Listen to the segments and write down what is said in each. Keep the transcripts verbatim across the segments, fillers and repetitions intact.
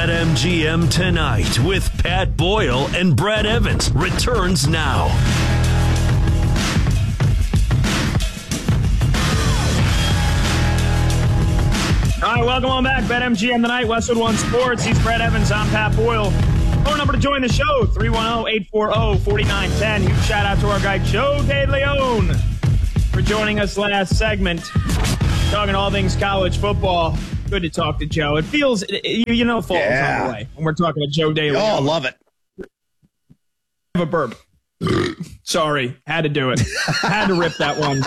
BetMGM Tonight with Pat Boyle and Brad Evans returns now. All right, welcome on back. BetMGM Tonight, Westwood One Sports. He's Brad Evans. I'm Pat Boyle. Phone number to join the show, three one zero, eight four zero, four nine one zero. Huge shout out to our guy, Joe De Leon, for joining us last segment, talking all things college football. Good to talk to Joe. It feels, you, you know, fall's yeah. on the way when we're talking to Joe De Leon. Oh, love it. I have a burp. Sorry, had to do it. Had to rip that one.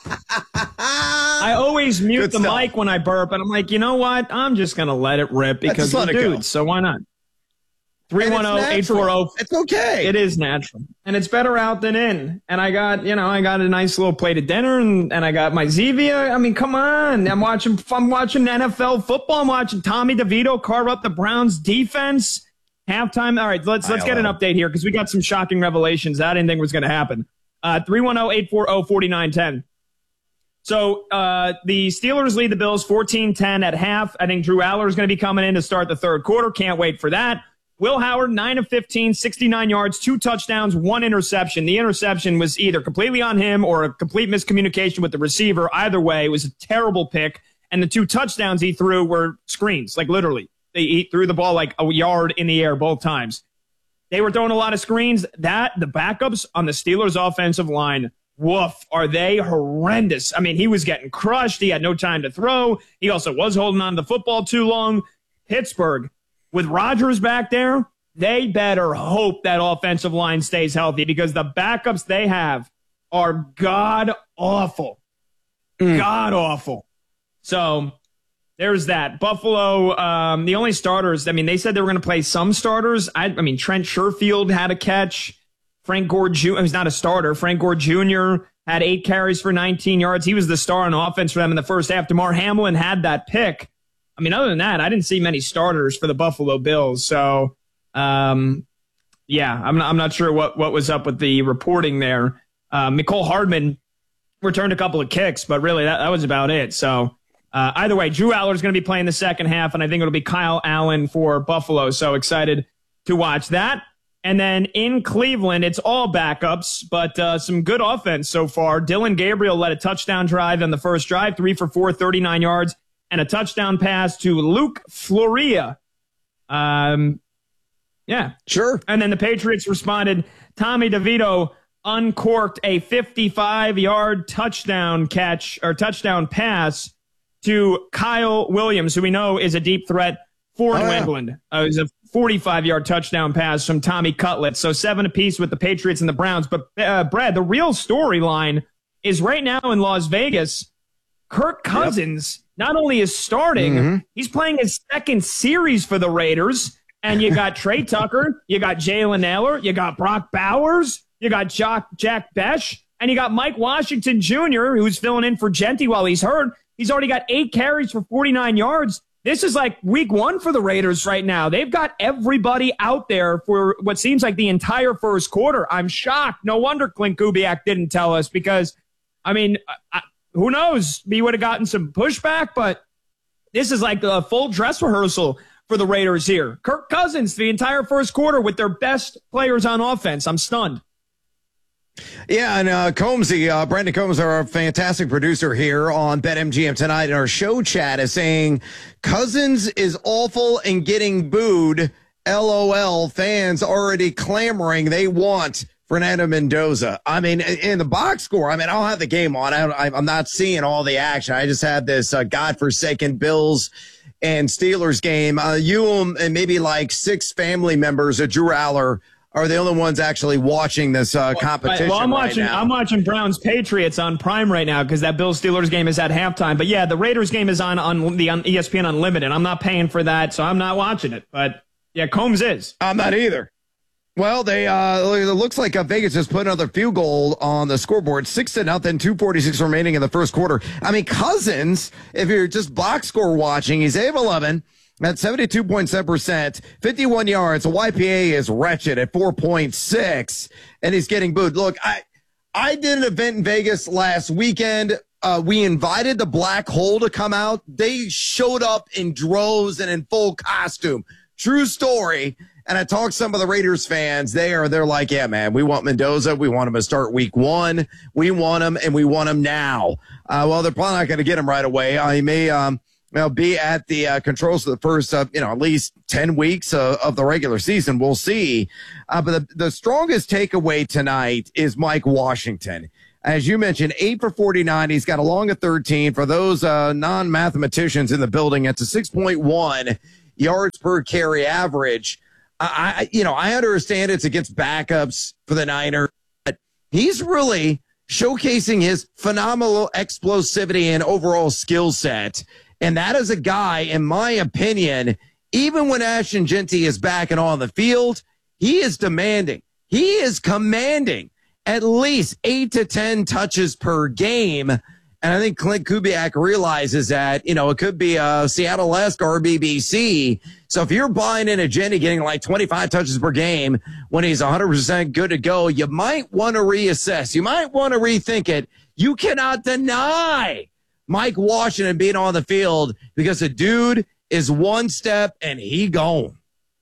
I always mute Good the stuff. mic when I burp, and I'm like, you know what? I'm just going to let it rip because we're dudes, so why not? three one zero, eight four zero. It's okay. It is natural. And it's better out than in. And I got, you know, I got a nice little plate of dinner, and, and I got my Zevia. I mean, come on. I'm watching I'm watching N F L football. I'm watching Tommy DeVito carve up the Browns defense. Halftime. All right, let's let's get an update here because we got some shocking revelations. I didn't think was going to happen. Uh, three one zero, eight four zero, four nine one zero. So uh, the Steelers lead the Bills fourteen ten at half. I think Drew Aller is going to be coming in to start the third quarter. Can't wait for that. Will Howard, nine of fifteen, sixty-nine yards, two touchdowns, one interception. The interception was either completely on him or a complete miscommunication with the receiver. Either way, it was a terrible pick. And the two touchdowns he threw were screens, like literally. They he threw the ball like a yard in the air both times. They were throwing a lot of screens. That the backups on the Steelers' offensive line, woof, are they horrendous. I mean, he was getting crushed. He had no time to throw. He also was holding on to the football too long. Pittsburgh, with Rodgers back there, they better hope that offensive line stays healthy because the backups they have are god-awful. Mm. God-awful. So there's that. Buffalo, um, the only starters, I mean, they said they were going to play some starters. I, I mean, Trent Sherfield had a catch. Frank Gore Junior, who's not a starter, Frank Gore Junior had eight carries for nineteen yards. He was the star on offense for them in the first half. DeMar Hamlin had that pick. I mean, other than that, I didn't see many starters for the Buffalo Bills. So, um, yeah, I'm not, I'm not sure what, what was up with the reporting there. Uh, Mecole Hardman returned a couple of kicks, but really that, that was about it. So, uh, either way, Drew Aller is going to be playing the second half, and I think it'll be Kyle Allen for Buffalo. So excited to watch that. And then in Cleveland, it's all backups, but uh, some good offense so far. Dylan Gabriel led a touchdown drive on the first drive, three for four, thirty-nine yards, and a touchdown pass to Luke Floria. Um, yeah. Sure. And then the Patriots responded. Tommy DeVito uncorked a fifty-five-yard touchdown catch or touchdown pass to Kyle Williams, who we know is a deep threat for New oh, yeah. England. Uh, it was a forty-five-yard touchdown pass from Tommy Cutlett. So seven apiece with the Patriots and the Browns. But, uh, Brad, the real storyline is right now in Las Vegas, Kirk Cousins yep. not only is starting, mm-hmm. he's playing his second series for the Raiders. And you got Trey Tucker, you got Jalen Naylor, you got Brock Bowers, you got Jack, Jack Besh, and you got Mike Washington Junior, who's filling in for Genty while he's hurt. He's already got eight carries for forty-nine yards. This is like week one for the Raiders right now. They've got everybody out there for what seems like the entire first quarter. I'm shocked. No wonder Clint Kubiak didn't tell us because, I mean, I, who knows? We would have gotten some pushback, but this is like a full dress rehearsal for the Raiders here. Kirk Cousins, the entire first quarter with their best players on offense. I'm stunned. Yeah, and uh, Combsy, uh, Brandon Combs, our fantastic producer here on BetMGM Tonight, in our show chat is saying Cousins is awful and getting booed. LOL, fans already clamoring they want Fernando Mendoza. I mean, in the box score, I mean, I'll have the game on. I, I'm not seeing all the action. I just had this uh, godforsaken Bills and Steelers game. Uh, you and maybe like six family members of Drew Aller are the only ones actually watching this uh, competition. Well, I'm right watching. now. I'm watching Browns Patriots on Prime right now because that Bills Steelers game is at halftime. But yeah, the Raiders game is on on the on E S P N Unlimited. I'm not paying for that, so I'm not watching it. But yeah, Combs is. I'm not either. Well, they uh, it looks like uh, Vegas has put another field goal on the scoreboard, six to nothing, two forty-six remaining in the first quarter. I mean, Cousins, if you're just box score watching, he's eight of eleven. At seventy-two point seven percent, fifty-one yards. The Y P A is wretched at four point six, and he's getting booed. Look, I I did an event in Vegas last weekend. Uh, we invited the Black Hole to come out. They showed up in droves and in full costume. True story. And I talked to some of the Raiders fans there. They're like, yeah, man, we want Mendoza. We want him to start week one. We want him, and we want him now. Uh, well, they're probably not going to get him right away. Uh, he may um, you know, be at the uh, controls for the first, uh, you know, at least ten weeks uh, of the regular season. We'll see. Uh, but the, the strongest takeaway tonight is Mike Washington. As you mentioned, eight for forty-nine. He's got a long of thirteen. For those uh, non-mathematicians in the building, it's a six point one yards per carry average. I, you know, I understand it's against backups for the Niners, but he's really showcasing his phenomenal explosivity and overall skill set. And that is a guy, in my opinion, even when Ashton Jeanty is back and on the field, he is demanding, he is commanding at least eight to ten touches per game. And I think Clint Kubiak realizes that, you know, it could be a Seattle-esque or B B C. So if you're buying in a Jeanty getting like twenty-five touches per game when he's one hundred percent good to go, you might want to reassess. You might want to rethink it. You cannot deny Mike Washington being on the field because the dude is one step and he gone.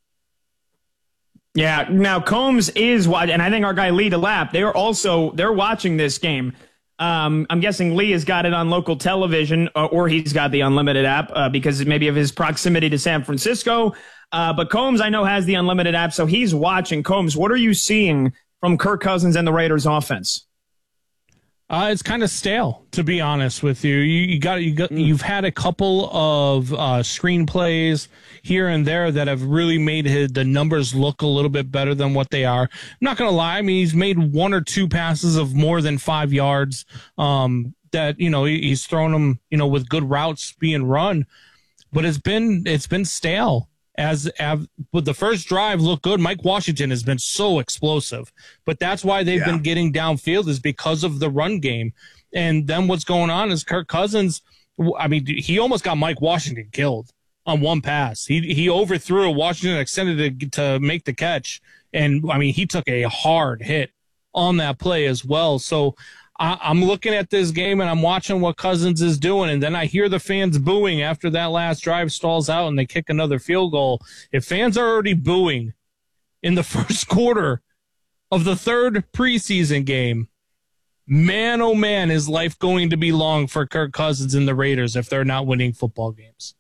Yeah, now Combs is watching, and I think our guy Lee DeLapp, they're also, they're watching this game. Um, I'm guessing Lee has got it on local television, uh, or he's got the Unlimited app uh, because maybe of his proximity to San Francisco. Uh, but Combs, I know, has the Unlimited app, so he's watching. Combs, what are you seeing from Kirk Cousins and the Raiders offense? Uh, it's kind of stale, to be honest with you. You, you got, you got, you've had a couple of uh, screenplays here and there that have really made his, the numbers look a little bit better than what they are. I'm not going to lie. I mean, he's made one or two passes of more than five yards um, that, you know, he, he's thrown them, you know, with good routes being run. But it's been it's been stale. As, as but the first drive looked good. Mike Washington has been so explosive, but that's why they've yeah. been getting downfield is because of the run game. And then what's going on is Kirk Cousins. I mean, he almost got Mike Washington killed on one pass. He he overthrew a Washington, extended to, to make the catch, and I mean he took a hard hit on that play as well. So I, I'm looking at this game and I'm watching what Cousins is doing, and then I hear the fans booing after that last drive stalls out and they kick another field goal. If fans are already booing in the first quarter of the third preseason game, man, oh man, is life going to be long for Kirk Cousins and the Raiders if they're not winning football games.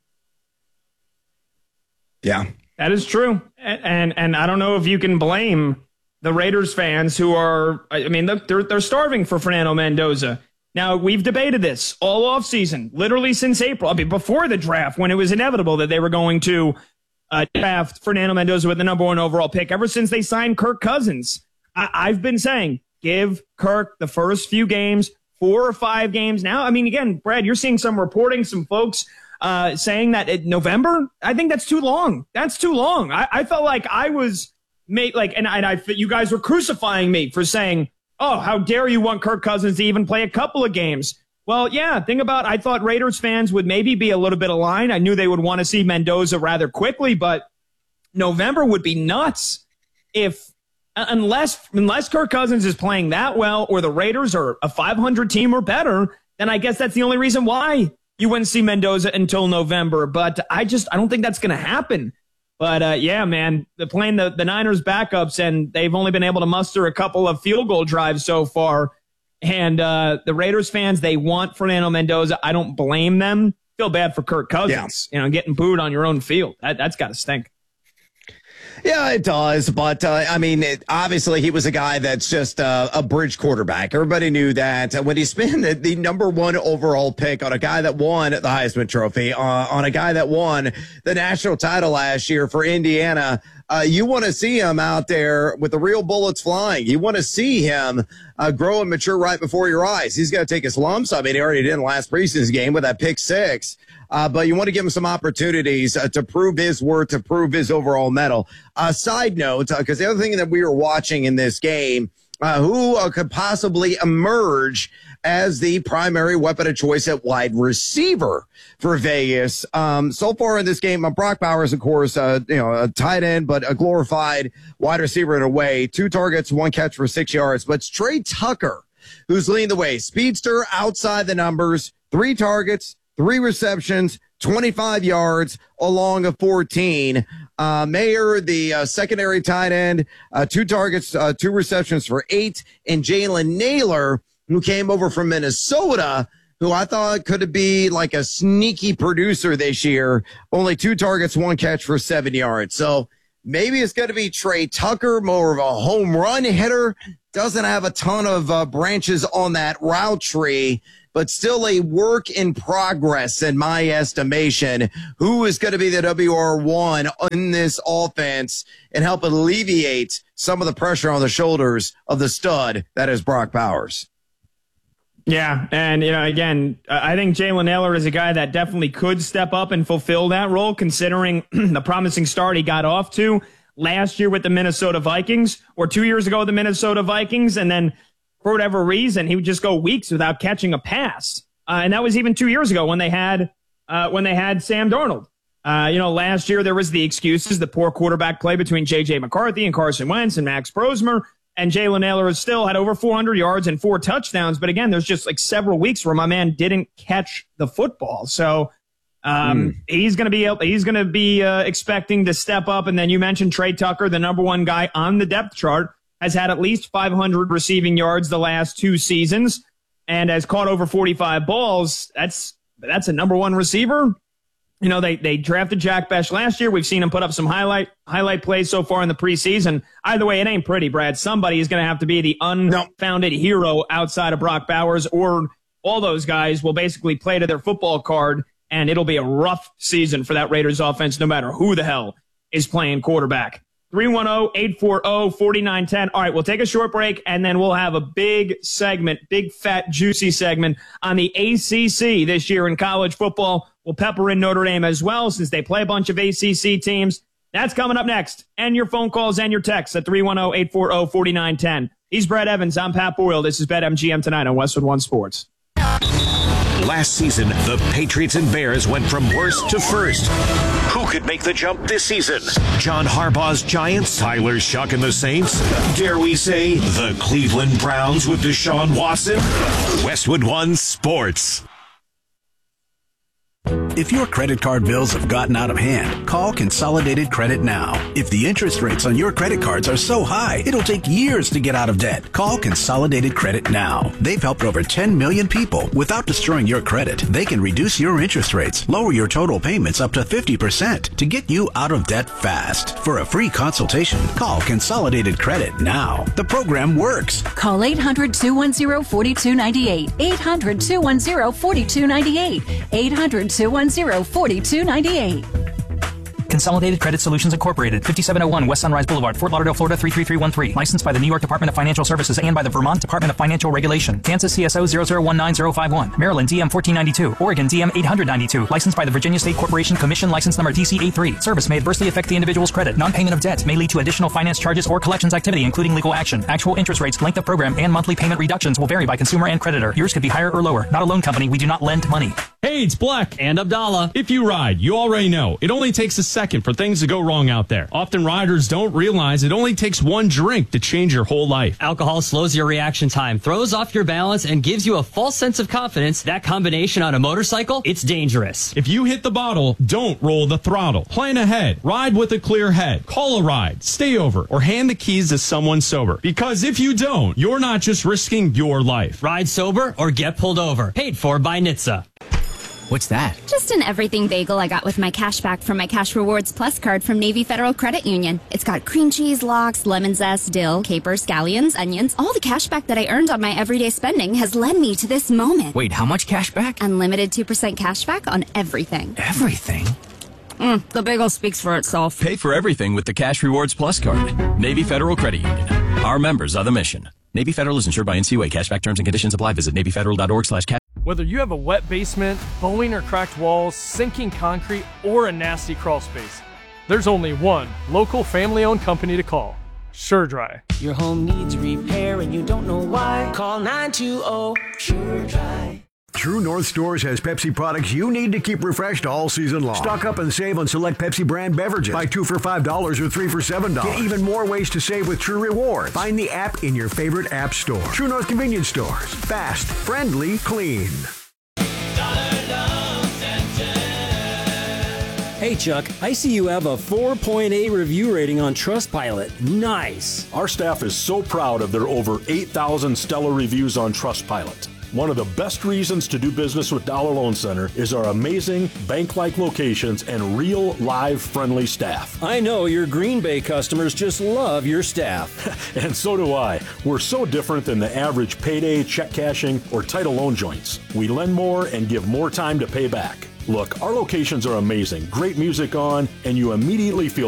Yeah, that is true. And, and, and I don't know if you can blame the Raiders fans who are, I mean, they're, they're starving for Fernando Mendoza. Now, we've debated this all offseason, literally since April. I mean, before the draft, when it was inevitable that they were going to uh, draft Fernando Mendoza with the number one overall pick, ever since they signed Kirk Cousins. I, I've been saying, give Kirk the first few games, four or five games. Now, I mean, again, Brad, you're seeing some reporting, some folks uh, saying that in November, I think that's too long. That's too long. I, I felt like I was made like, and, and I, you guys were crucifying me for saying, oh, how dare you want Kirk Cousins to even play a couple of games? Well, yeah, think about, I thought Raiders fans would maybe be a little bit aligned. I knew they would want to see Mendoza rather quickly, but November would be nuts if, unless, unless Kirk Cousins is playing that well or the Raiders are a five hundred team or better, then I guess that's the only reason why you wouldn't see Mendoza until November. But I just, I don't think that's going to happen. But, uh, yeah, man, they're playing the, the Niners backups, and they've only been able to muster a couple of field goal drives so far. And uh, the Raiders fans, they want Fernando Mendoza. I don't blame them. Feel bad for Kirk Cousins, yeah. you know, getting booed on your own field. That, that's got to stink. Yeah, it does. But, uh, I mean, it, obviously he was a guy that's just uh, a bridge quarterback. Everybody knew that. When he spent the, the number one overall pick on a guy that won the Heisman Trophy, uh, on a guy that won the national title last year for Indiana, uh, you want to see him out there with the real bullets flying. You want to see him uh, grow and mature right before your eyes. He's got to take his lumps. I mean, he already did in the last preseason game with that pick six. Uh, but you want to give him some opportunities uh, to prove his worth, to prove his overall medal. Uh, side note, because uh, the other thing that we were watching in this game, uh, who uh, could possibly emerge as the primary weapon of choice at wide receiver for Vegas. Um, so far in this game, uh, Brock Bowers, of course, uh, you know, a tight end, but a glorified wide receiver in a way. Two targets, one catch for six yards. But it's Trey Tucker who's leading the way. Speedster outside the numbers, three targets, three receptions, twenty-five yards along of fourteen. Uh, Mayer, the uh, secondary tight end, uh, two targets, uh, two receptions for eight. And Jalen Naylor, who came over from Minnesota, who I thought could be like a sneaky producer this year. Only two targets, one catch for seven yards. So maybe it's going to be Trey Tucker, more of a home run hitter. Doesn't have a ton of uh, branches on that route tree, but still a work in progress in my estimation. Who is going to be the W R one in this offense and help alleviate some of the pressure on the shoulders of the stud that is Brock Bowers? Yeah, and, you know, again, I think Jalen Naylor is a guy that definitely could step up and fulfill that role, considering the promising start he got off to last year with the Minnesota Vikings, or two years ago with the Minnesota Vikings, and then for whatever reason, he would just go weeks without catching a pass. Uh, and that was even two years ago when they had uh, when they had Sam Darnold. Uh, you know, last year there was the excuses, the poor quarterback play between J J McCarthy and Carson Wentz and Max Brosmer. And Jalen Naylor still had over four hundred yards and four touchdowns. But again, there's just like several weeks where my man didn't catch the football. So um, mm. he's going to be he's going to be uh, expecting to step up. And then you mentioned Trey Tucker, the number one guy on the depth chart, has had at least five hundred receiving yards the last two seasons and has caught over forty-five balls. That's that's a number one receiver. You know, they they drafted Jack Bech last year. We've seen him put up some highlight highlight plays so far in the preseason. Either way, it ain't pretty, Brad. Somebody is going to have to be the unfounded no. hero outside of Brock Bowers, or all those guys will basically play to their football card, and it'll be a rough season for that Raiders offense no matter who the hell is playing quarterback. three one zero, eight four zero, four nine one zero. All right, we'll take a short break, and then we'll have a big segment, big, fat, juicy segment on the A C C this year in college football. We'll pepper in Notre Dame as well, since they play a bunch of A C C teams. That's coming up next. And your phone calls and your texts at three one zero, eight four zero, four nine one zero. He's Brad Evans. I'm Pat Boyle. This is BetMGM Tonight on Westwood One Sports. Last season, the Patriots and Bears went from worst to first. Who could make the jump this season? John Harbaugh's Giants, Tyler Shuck and the Saints? Dare we say the Cleveland Browns with Deshaun Watson? Westwood One Sports. If your credit card bills have gotten out of hand, call Consolidated Credit now. If the interest rates on your credit cards are so high, it'll take years to get out of debt. Call Consolidated Credit now. They've helped over ten million people without destroying your credit. They can reduce your interest rates, lower your total payments up to fifty percent to get you out of debt fast. For a free consultation, call Consolidated Credit now. The program works. Call eight hundred, two one zero, four two nine eight. eight hundred, two one zero, four two nine eight. eight hundred, two one zero, four two nine eight. Consolidated Credit Solutions Incorporated, fifty-seven oh one West Sunrise Boulevard, Fort Lauderdale, Florida three three three one three. Licensed by the New York Department of Financial Services and by the Vermont Department of Financial Regulation. Kansas C S O zero zero one nine zero five one. Maryland D M fourteen ninety-two. Oregon D M eight ninety-two. Licensed by the Virginia State Corporation Commission, license number D C A three. Service may adversely affect the individual's credit. Non-payment of debt may lead to additional finance charges or collections activity, including legal action. Actual interest rates, length of program, and monthly payment reductions will vary by consumer and creditor. Yours could be higher or lower. Not a loan company. We do not lend money. Hey, it's Black and Abdallah. If you ride, you already know it only takes a second for things to go wrong out there. Often riders don't realize it only takes one drink to change your whole life. Alcohol slows your reaction time, throws off your balance, and gives you a false sense of confidence. That combination on a motorcycle, it's dangerous. If you hit the bottle, don't roll the throttle. Plan ahead. Ride with a clear head. Call a ride. Stay over. Or hand the keys to someone sober. Because if you don't, you're not just risking your life. Ride sober or get pulled over. Paid for by N H T S A. What's that? Just an everything bagel I got with my cash back from my Cash Rewards Plus card from Navy Federal Credit Union. It's got cream cheese, lox, lemon zest, dill, capers, scallions, onions. All the cash back that I earned on my everyday spending has led me to this moment. Wait, how much cash back? Unlimited two percent cash back on everything. Everything? Mm, the bagel speaks for itself. Pay for everything with the Cash Rewards Plus card. Navy Federal Credit Union. Our members are the mission. Navy Federal is insured by N C U A. Cashback terms and conditions apply. Visit Navy Federal dot org slash cash. Whether you have a wet basement, bowing or cracked walls, sinking concrete, or a nasty crawl space, there's only one local family-owned company to call. SureDry. Your home needs repair and you don't know why. Call nine two zero SureDry. True North Stores has Pepsi products you need to keep refreshed all season long. Stock up and save on select Pepsi brand beverages. Buy two for five dollars or three for seven dollars. Get even more ways to save with True Rewards. Find the app in your favorite app store. True North Convenience Stores. Fast, friendly, clean. Hey Chuck, I see you have a four point eight review rating on Trustpilot. Nice. Our staff is so proud of their over eight thousand stellar reviews on Trustpilot. One of the best reasons to do business with Dollar Loan Center is our amazing bank-like locations and real, live, friendly staff. I know your Green Bay customers just love your staff. And so do I. We're so different than the average payday, check cashing, or title loan joints. We lend more and give more time to pay back. Look, our locations are amazing, great music on, and you immediately feel